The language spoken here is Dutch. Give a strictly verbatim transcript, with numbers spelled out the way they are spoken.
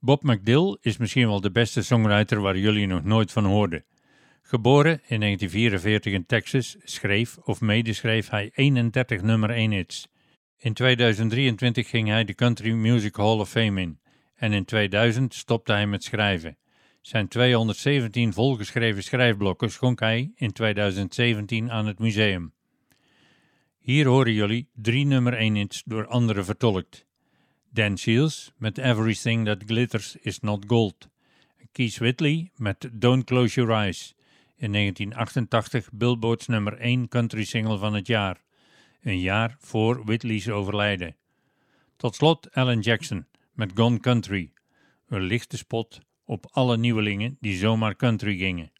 Bob McDill is misschien wel de beste songwriter waar jullie nog nooit van hoorden. Geboren in negentien vierenveertig in Texas, schreef of medeschreef hij eenendertig nummer één hits. In tweeduizend drieëntwintig ging hij de Country Music Hall of Fame in en in tweeduizend stopte hij met schrijven. Zijn tweehonderdzeventien volgeschreven schrijfblokken schonk hij in tweeduizend zeventien aan het museum. Hier horen jullie drie nummer één hits door anderen vertolkt. Dan Shields met Everything That Glitters Is Not Gold. Keith Whitley met Don't Close Your Eyes. In negentien achtentachtig Billboard's nummer één country single van het jaar. Een jaar voor Whitley's overlijden. Tot slot Alan Jackson met Gone Country. Een lichte spot op alle nieuwelingen die zomaar country gingen.